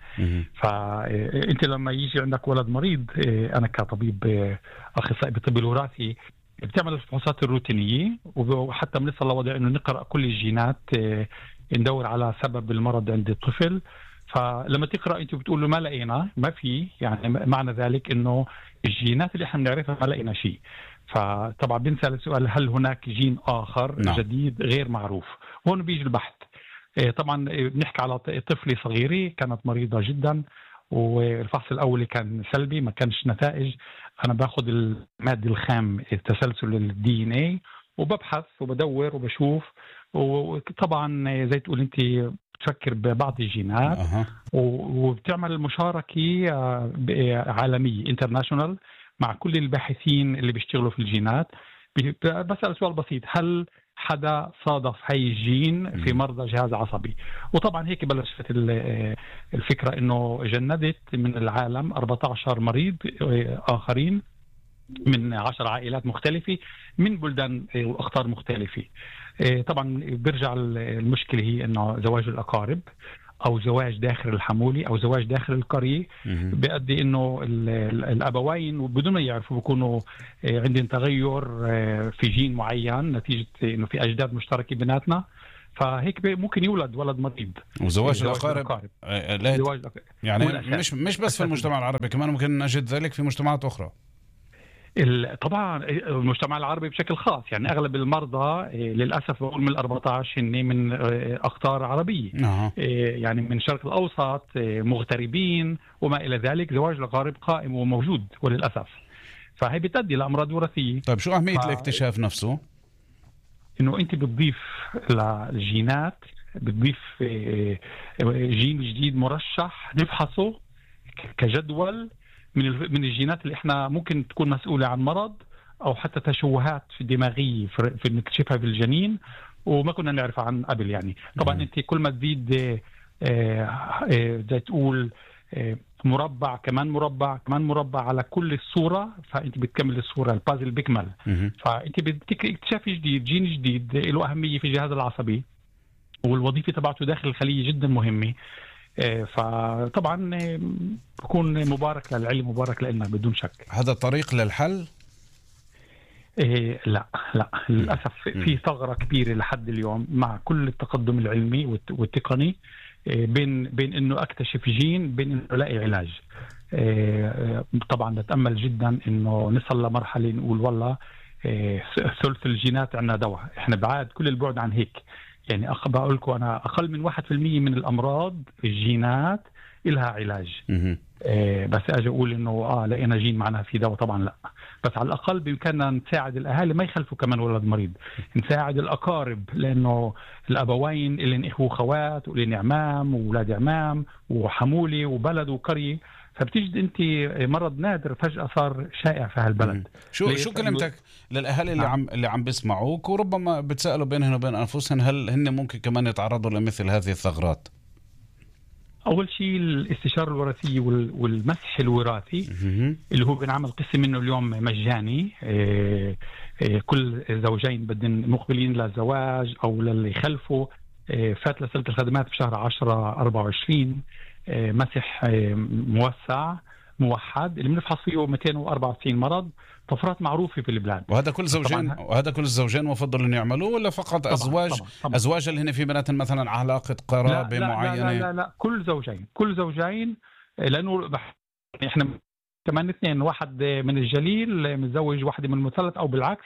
فأنت لما يجي عندك ولد مريض، أنا كطبيب أخصائي بالطب الوراثي بتعمل الفحوصات الروتينية، وحتى بنصل لوضع إنه نقرأ كل الجينات، ندور على سبب المرض عند الطفل. فلما تقرأ أنت بتقول له ما لقينا، ما في، يعني معنى ذلك إنه الجينات اللي احنا بنعرفها ما لقينا شيء. فطبعا بنسأل السؤال هل هناك جين آخر نعم. جديد غير معروف. هون بيجي البحث. طبعا بنحكي على طفلة صغيرة كانت مريضة جدا، والفحص الأولي كان سلبي، ما كانش نتائج. أنا باخد المادة الخام التسلسل الدي ان اي وببحث وبدور وبشوف، وطبعا زي تقول انت بتفكر ببعض الجينات أه. وبتعمل مشاركة عالمية انترناشونال مع كل الباحثين اللي بيشتغلوا في الجينات. بسأل سؤال بسيط، هل حدا صادف هاي الجين في مرضى جهاز عصبي؟ وطبعا هيك بلشت الفكرة، انه جندت من العالم أربعة عشر مريض آخرين من عشر عائلات مختلفة من بلدان وأخطار مختلفة. طبعا بيرجع المشكلة هي انه زواج الأقارب او زواج داخل الحمولي او زواج داخل القرية بيؤدي انه الابوين بدون ما يعرفوا بيكونوا عندهم تغير في جين معين نتيجة انه في اجداد مشتركة بيناتنا، فهيك ممكن يولد ولد مريض. وزواج الأقارب لا يعني مش مش بس في المجتمع العربي، كمان ممكن نجد ذلك في مجتمعات أخرى. طبعا المجتمع العربي بشكل خاص، يعني أغلب المرضى للأسف بقول من الأربعة عشر هن من أقطار عربية أه. يعني من الشرق الأوسط، مغتربين وما إلى ذلك. زواج الأقارب قائم وموجود وللأسف، فهي بتؤدي لأمراض وراثية. طيب شو أهمية ف... الاكتشاف نفسه؟ إنه أنت بتضيف للجينات، بتضيف جين جديد مرشح نفحصه كجدول من من الجينات اللي احنا ممكن تكون مسؤولة عن مرض او حتى تشوهات في الدماغية في نكتشفها في الجنين وما كنا نعرف عن قبل. يعني طبعا انت كل ما تزيد زي تقول مربع كمان مربع كمان مربع على كل الصورة، فانت بتكمل الصورة، البازل بيكمل. فانت بتكتشف جديد، جين جديد له أهمية في الجهاز العصبي، والوظيفة تبعته داخل الخلية جدا مهمة. فطبعا بكون مبارك للعلم، مبارك لنا بدون شك. هذا طريق للحل؟ إيه لا لا للأسف في ثغرة كبيرة لحد اليوم مع كل التقدم العلمي والتقني بين بين انه اكتشف جين بين انه الاقي علاج. إيه طبعا نتأمل جدا انه نصل لمرحلة نقول والله إيه ثلث الجينات عندنا دواء. احنا بعاد كل البعد عن هيك. يعني أخ بقول لكم أنا أقل من واحد في المية من الأمراض الجينات إلها علاج. إيه بس أجي أقول إنه آه لقينا جين معناها في دواء، طبعا لا، بس على الأقل بإمكاننا نساعد الأهالي ما يخلفوا كمان ولد مريض، نساعد الأقارب، لأنه الأبوين اللي إخوة خوات واللي عمام وولاد عمام وحمولي وبلد وقرية، فبتجد انت مرض نادر فجأة صار شائع في هالبلد. شو شو كلمتك للأهالي اللي عم اللي عم بيسمعوك وربما بتسألوا بينهم وبين أنفسهم هل هن ممكن كمان يتعرضوا لمثل هذه الثغرات؟ أول شيء الاستشارة الوراثية والمسح الوراثي اللي هو بنعمل قسم منه اليوم مجاني. كل زوجين بدن مقبلين للزواج أو للي يخلفوا فات لسلة الخدمات بشهر عشرة أربعة وعشرين مسح موسع موحد اللي بنفحص فيه مئتين وأربعة وتسعين مرض، طفرات معروفة في البلاد. وهذا كل زوجين وهذا كل الزوجين مفضل أن يعملوا ولا فقط طبعًا أزواج طبعًا طبعًا. أزواج اللي هن في بنات مثلا علاقة قرابة لا لا معينة؟ لا لا لا كل زوجين كل زوجين لأنه إحنا كمان اثنين، واحد من الجليل متزوج واحدة من المثلث أو بالعكس،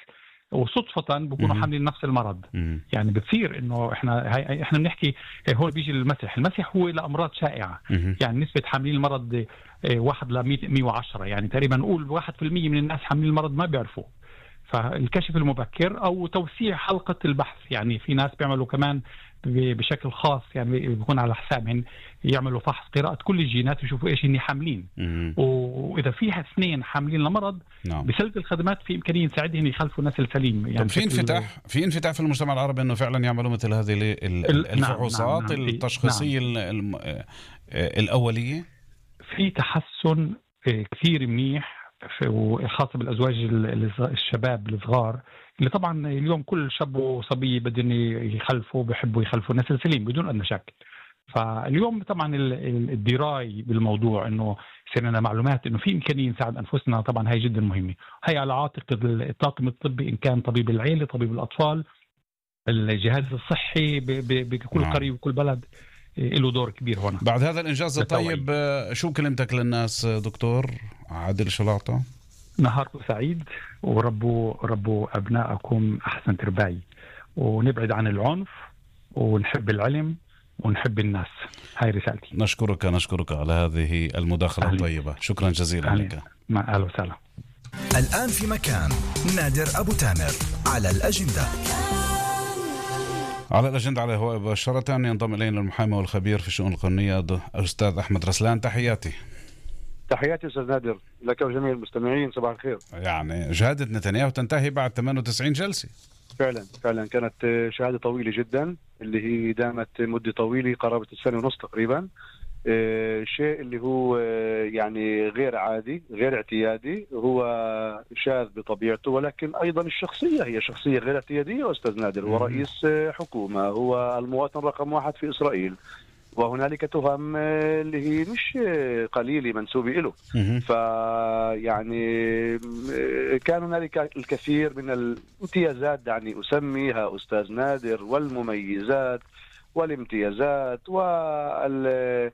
وصدفة بيكونوا حاملين نفس المرض. مم. يعني بتصير إنه إحنا هاي إحنا بنحكي هون بيجي المسح المسح هو لأمراض شائعة. مم. يعني نسبة حاملين المرض واحد لمية وعشرة، يعني تقريبا نقول واحد في المية من الناس حاملين المرض ما بيعرفوا. فالكشف المبكر أو توسيع حلقة البحث، يعني في ناس بيعملوا كمان بشكل خاص، يعني بيكون على حسابهم يعملوا فحص قراءة كل الجينات ويشوفوا إيش هني حاملين. مم. وإذا فيها اثنين حاملين المرض نعم. بسلة الخدمات في إمكانية نساعدهم يخلفوا نسل سليم. يعني طب في انفتاح في انفتاح في المجتمع العربي إنه فعلا يعملوا مثل هذه الفحوصات نعم. نعم. التشخيصية نعم. الأولية؟ في تحسن كثير منيح وخاصة بالأزواج الشباب الصغار اللي طبعا اليوم كل شاب وصبي بدهم يخلفوا بيحبوا يخلفوا نسل سليم بدون أدنى شك. فاليوم طبعا الدراية بالموضوع انه يصير لنا معلومات انه في امكانيه نساعد انفسنا، طبعا هي جدا مهمه. هي على عاتق الطاقم الطبي ان كان طبيب العيله، طبيب الاطفال، الجهاز الصحي بكل قرية وكل بلد له دور كبير هنا. بعد هذا الانجاز الطيب شو كلمتك للناس دكتور عادل شلاطة؟ نهاركم سعيد وربوا ربوا ابنائكم احسن تربايه، ونبعد عن العنف ونحب العلم ونحب الناس. هاي رسالتي. نشكرك نشكرك على هذه المداخلة أهلي. الطيبة، شكرا جزيلا أهلي. لك. مع أهلا وسهلا. الآن في مكان نادر أبو تامر على الأجندة. على الأجندة على الهواء مباشرة ينضم إلينا المحامي والخبير في الشؤون القانونية أستاذ أحمد رسلان. تحياتي. تحياتي أستاذ نادر لك وجميع المستمعين، صباح الخير. يعني شهادة نتنياهو تنتهي بعد ثمانية وتسعين جلسة. فعلا فعلا كانت شهادة طويلة جدا اللي هي دامت مدة طويلة قرابة السنة ونص تقريبا. شيء اللي هو يعني غير عادي غير اعتيادي، هو شاذ بطبيعته، ولكن أيضا الشخصية هي شخصية غير اعتيادية أستاذ نادر. هو رئيس حكومة، هو المواطن رقم واحد في إسرائيل، وهنالك تهم اللي هي مش قليلة منسوبة له. فيعني كان هنالك الكثير من الامتيازات، دعني أسميها أستاذ نادر، والمميزات والامتيازات وال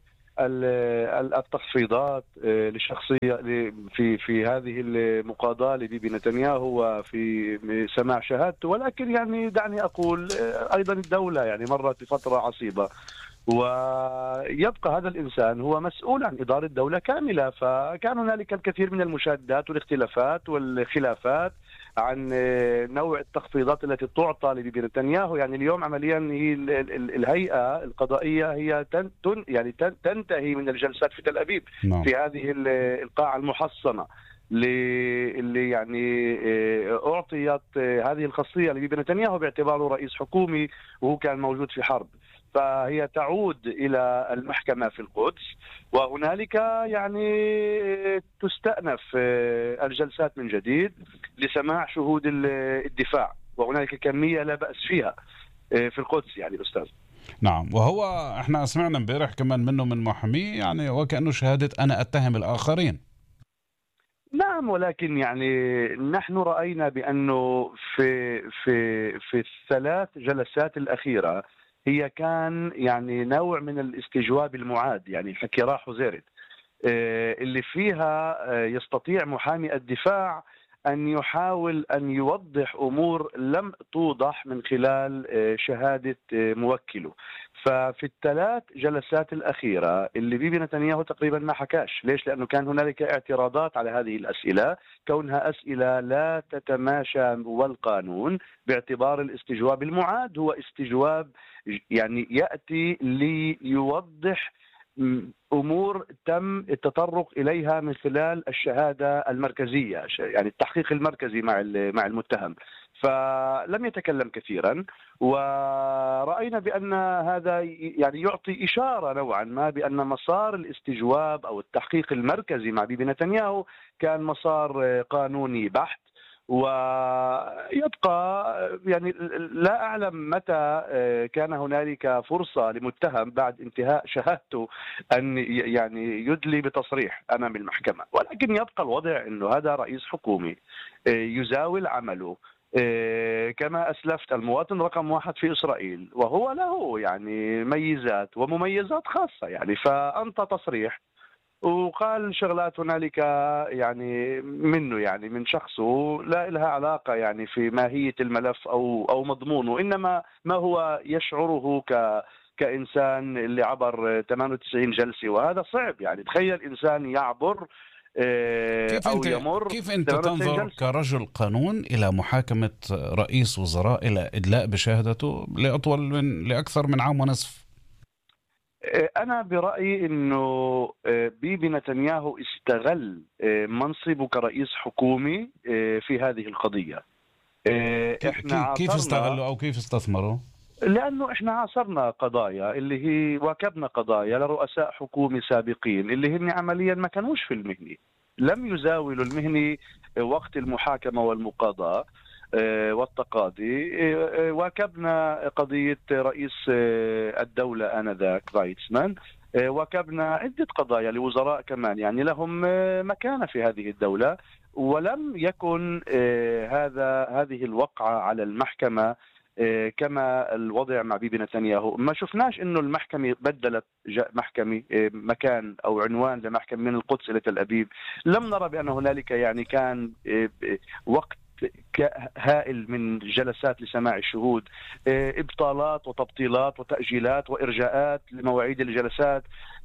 التخفيضات للشخصية في في هذه المقاضاة لبيبي نتنياهو وفي سماع شهادته. ولكن يعني دعني أقول أيضا الدولة يعني مرت بفترة عصيبة، ويبقى هذا الإنسان هو مسؤول عن إدارة الدولة كاملة. فكان هنالك الكثير من المشادات والاختلافات والخلافات عن نوع التخفيضات التي تعطى لبيبي نتنياهو. يعني اليوم عمليا هي الهيئة القضائية هي تن يعني تنتهي من الجلسات في تل أبيب في هذه القاعة المحصنة اللي يعني أعطيت هذه الخاصية لبيبي نتنياهو باعتباره رئيس حكومي وهو كان موجود في حرب. فهي تعود إلى المحكمة في القدس، وهنالك يعني تستأنف الجلسات من جديد لسماع شهود الدفاع، وهنالك كمية لا بأس فيها في القدس يعني أستاذ. نعم، وهو احنا سمعنا امبارح كمان منه من محامي يعني وكأنه شهادة أنا أتهم الآخرين. نعم، ولكن يعني نحن رأينا بأنه في في في الثلاث جلسات الأخيرة هي كان يعني نوع من الاستجواب المعاد، يعني حكي راح وزارت اللي فيها يستطيع محامي الدفاع أن يحاول أن يوضح أمور لم توضح من خلال شهادة موكله. ففي الثلاث جلسات الأخيرة اللي بيبي نتنياهو تقريبا ما حكاش. ليش؟ لأنه كان هنالك اعتراضات على هذه الأسئلة كونها أسئلة لا تتماشى والقانون، باعتبار الاستجواب المعاد هو استجواب يعني يأتي ليوضح أمور تم التطرق إليها من خلال الشهادة المركزية، يعني التحقيق المركزي مع مع المتهم. فلم يتكلم كثيرا، ورأينا بأن هذا يعني يعطي إشارة نوعا ما بأن مسار الاستجواب أو التحقيق المركزي مع بيبي نتنياهو كان مسار قانوني بحت. ويبقى يعني لا أعلم متى كان هنالك فرصة لمتهم بعد انتهاء شهادته أن يعني يدلي بتصريح أمام المحكمة. ولكن يبقى الوضع أنه هذا رئيس حكومي يزاول عمله كما أسلفت، المواطن رقم واحد في إسرائيل، وهو له يعني ميزات ومميزات خاصة. يعني فأنت تصريح وقال شغلات هنالك يعني منه، يعني من شخصه لا لها علاقة يعني في ماهية الملف أو أو مضمونه، إنما ما هو يشعره ك كإنسان اللي عبر ثمانية وتسعين جلسة، وهذا صعب. يعني تخيل إنسان يعبر كيف أو أنت يمر كيف أنت تنظر جلسة. كرجل قانون إلى محاكمة رئيس وزراء إلى إدلاء بشهادته لأطول من لأكثر من عام ونصف؟ أنا برأيي أنه بيبي نتنياهو استغل منصبه كرئيس حكومي في هذه القضية. إحنا كيف استغلوا أو كيف استثمروا؟ لأنه إحنا عاصرنا قضايا اللي هي واكبنا قضايا لرؤساء حكومة سابقين اللي هن عمليا ما كانوش في المهنة، لم يزاولوا المهنة وقت المحاكمة والمقاضاة والتقاضي. واكبنا قضية رئيس الدولة آنذاك فايتسمان، واكبنا عدة قضايا لوزراء كمان يعني لهم مكانة في هذه الدولة، ولم يكن هذا هذه الوقعة على المحكمة كما الوضع مع بيبي نتنياهو. ما شفناش انه المحكمة بدلت محكمة مكان او عنوان لمحكمة من القدس الى تل ابيب. لم نرى بان هنالك يعني كان وقت هائل من جلسات لسماع الشهود، ابطالات وتبطيلات وتأجيلات وارجاءات لمواعيد الجلسات،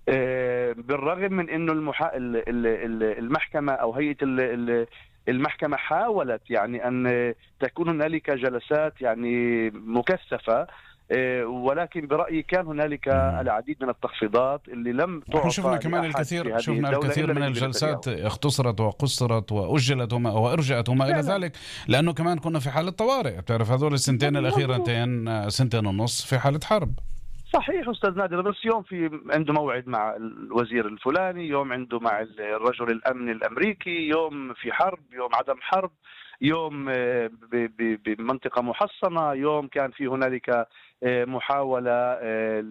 بالرغم من انه المحا... المحكمة او هيئة المحكمة حاولت يعني أن تكون هنالك جلسات يعني مكثفة، ولكن برأيي كان هنالك العديد من التخفيضات اللي لم تعطى. شفنا كمان الكثير شفنا الكثير من الجلسات اختصرت وقصرت وأجلت وما وأرجأت وما إلى ذلك، لأنه كمان كنا في حالة طوارئ. بتعرف هذول السنتين الأخيرتين سنتين ونص في حالة حرب. صحيح أستاذ نادر، بس يوم في عنده موعد مع الوزير الفلاني، يوم عنده مع الرجل الأمن الأمريكي، يوم في حرب، يوم عدم حرب، يوم بمنطقة محصنة، يوم كان في هنالك محاولة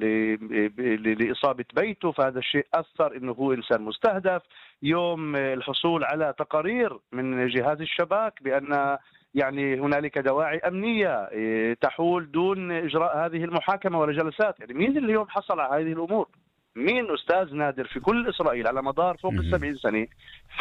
لإصابة بيته فهذا الشيء أثر إنه هو إنسان مستهدف، يوم الحصول على تقارير من جهاز الشباك بأن يعني هنالك دواعي أمنية تحول دون إجراء هذه المحاكمة ولا جلسات. يعني مين اللي اليوم حصل على هذه الأمور؟ مين أستاذ نادر في كل إسرائيل على مدار فوق السبعين سنة